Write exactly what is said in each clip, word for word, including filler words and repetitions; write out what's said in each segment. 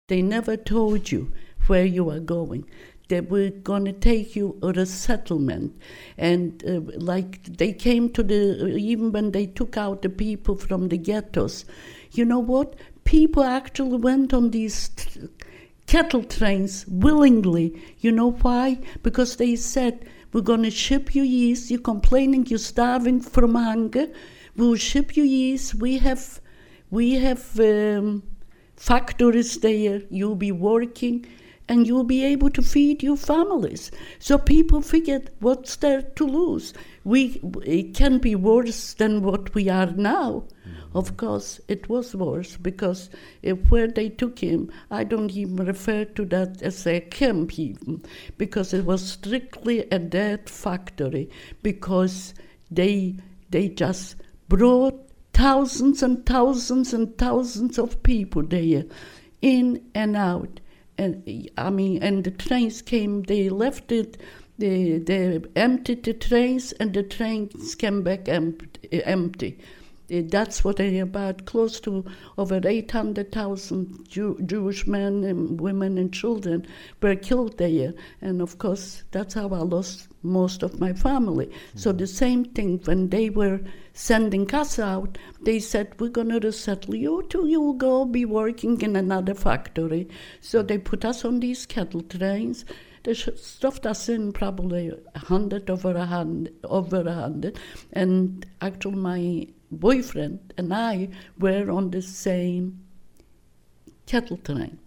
They never told you where you are going. They were going to take you to a settlement. And uh, like they came to the, even when they took out the people from the ghettos, you know what? People actually went on these t- cattle trains willingly. You know why? Because they said, we're going to ship you yeast. You're complaining, you're starving from hunger. We'll ship you yeast. We have, we have um, factories there. You'll be working, and you'll be able to feed your families. So people figured, what's there to lose? We it can be worse than what we are now. Of course, it was worse, because if where they took him, I don't even refer to that as a camp even, because it was strictly a dead factory, because they they just brought thousands and thousands and thousands of people there, in and out. And I mean, and the trains came, they left it, they, they emptied the trains, and the trains came back empty. empty. That's what they about close to over eight hundred thousand Jew, Jewish men and women and children were killed there. And of course, that's how I lost most of my family. Mm-hmm. So the same thing, when they were sending us out, they said, we're going to resettle you till you will go be working in another factory. So they put us on these cattle trains. They stuffed us in probably a hundred, over a hundred, over a hundred. And actually my boyfriend and I were on the same cattle train.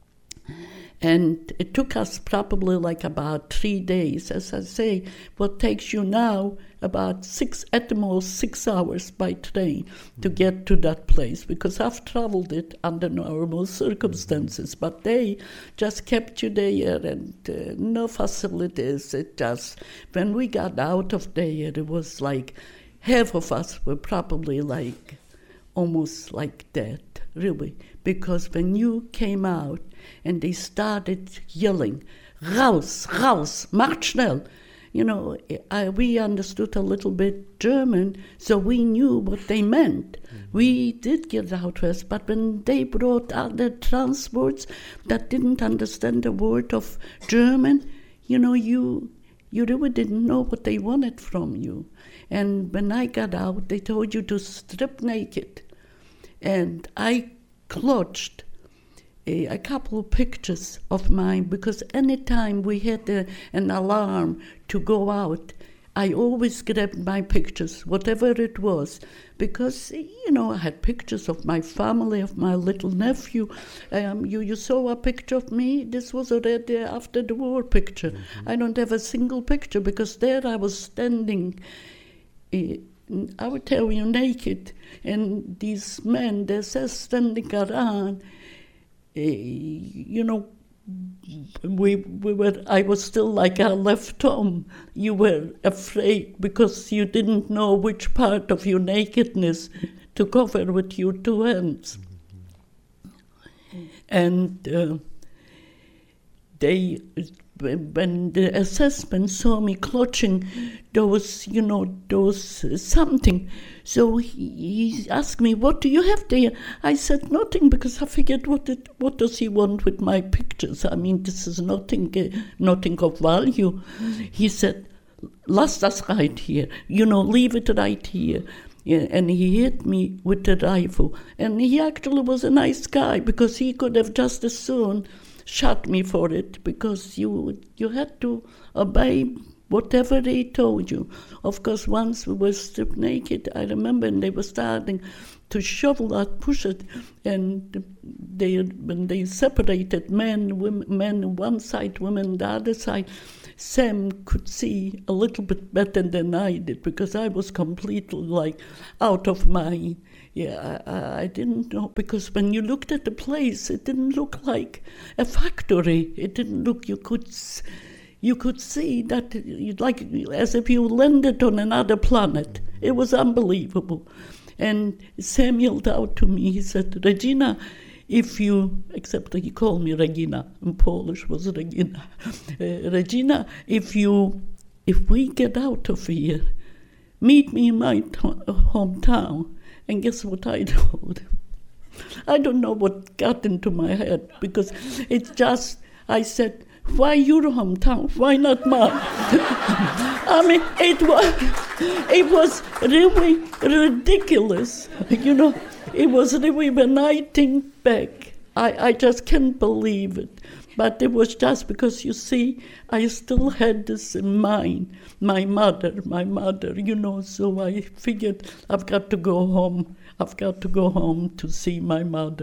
And it took us probably like about three days. As I say, what takes you now about six, at the most six hours by train to get to that place, because I've traveled it under normal circumstances, but they just kept you there, and uh, no facilities. It just, when we got out of there, it was like half of us were probably like almost like dead, really, because when you came out and they started yelling, raus, raus, macht schnell. You know, I, we understood a little bit German, so we knew what they meant. Mm-hmm. We did get out west, but when they brought other transports that didn't understand a word of German, you know, you you really didn't know what they wanted from you. And when I got out, they told you to strip naked. And I clutched a, a couple of pictures of mine, because anytime we had a, an alarm to go out, I always grabbed my pictures, whatever it was, because, you know, I had pictures of my family, of my little nephew. Um, you, you saw a picture of me, this was already after the war picture. Mm-hmm. I don't have a single picture, because there I was standing, uh, I would tell you, naked, and these men, they're just standing around, uh, you know, we we were. I was still like I left home. You were afraid because you didn't know which part of your nakedness to cover with your two hands. And uh, they, when the assessment saw me clutching those, you know, those uh, something, so he, he asked me, what do you have there? I said nothing, because I figured, what it, what does he want with my pictures? I mean, this is nothing, uh, nothing of value. He said, lass das right here, you know, leave it right here. Yeah, and he hit me with the rifle. And he actually was a nice guy, because he could have just as soon shot me for it, because you you had to obey whatever they told you. Of course, once we were stripped naked, I remember, and they were starting to shovel out, push it, and they when they separated men, women, men on one side, women on the other side, Sam could see a little bit better than I did, because I was completely like out of my, yeah, I, I didn't know, because when you looked at the place, it didn't look like a factory. It didn't look, you could, you could see that, like as if you landed on another planet. It was unbelievable. And Sam yelled out to me, he said, Regina, if you, except that he called me Regina, in Polish was Regina, uh, Regina, if you, if we get out of here, meet me in my t- hometown. And guess what I told him? I don't know what got into my head, because it's just, I said, why your hometown? Why not mine? I mean, it was, it was really ridiculous. You know, it was really, when I think back, I, I just can't believe it. But it was just because, you see, I still had this in mind. My mother, my mother, you know, so I figured I've got to go home. I've got to go home to see my mother.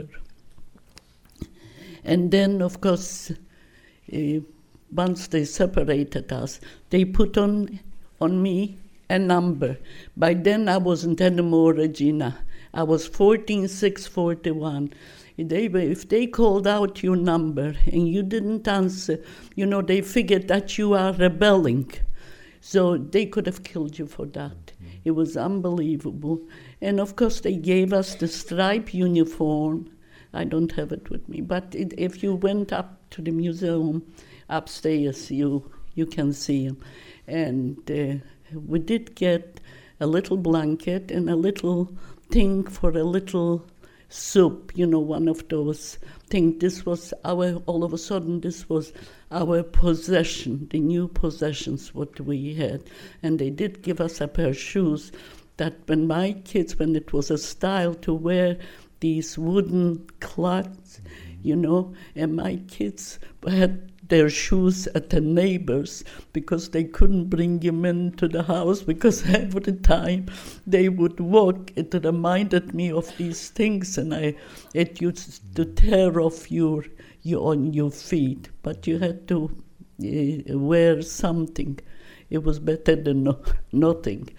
And then, of course, uh, once they separated us, they put on, on me a number. By then, I wasn't anymore Regina. I was fourteen six forty-one. They, if they called out your number and you didn't answer, you know, they figured that you are rebelling. So they could have killed you for that. Mm-hmm. It was unbelievable. And of course, they gave us the striped uniform. I don't have it with me. But it, if you went up to the museum upstairs, you, you can see them. And uh, we did get a little blanket and a little thing for a little soup, you know, one of those things. This was our, all of a sudden, this was our possession, the new possessions what we had. And they did give us a pair of shoes that when my kids, when it was a style to wear these wooden clogs, you know, and my kids had their shoes at the neighbors because they couldn't bring them into the house, because every time they would walk, it reminded me of these things, and I it used to tear off your, your on your feet. But you had to uh, wear something. It was better than no, nothing.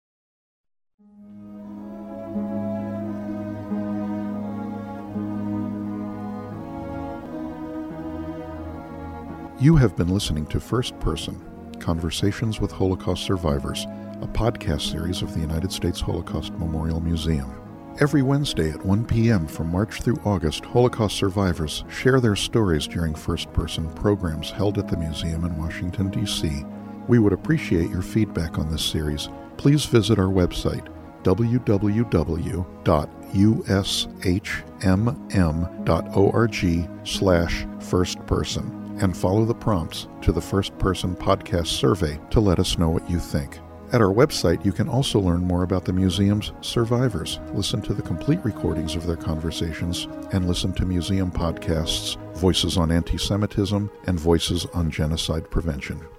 You have been listening to First Person, Conversations with Holocaust Survivors, a podcast series of the United States Holocaust Memorial Museum. Every Wednesday at one p.m. from March through August, Holocaust survivors share their stories during First Person programs held at the museum in Washington, D C. We would appreciate your feedback on this series. Please visit our website, w w w dot u s h m m dot org slash first person. And follow the prompts to the First Person podcast survey to let us know what you think. At our website, you can also learn more about the museum's survivors, listen to the complete recordings of their conversations, and listen to museum podcasts, Voices on Anti-Semitism and Voices on Genocide Prevention.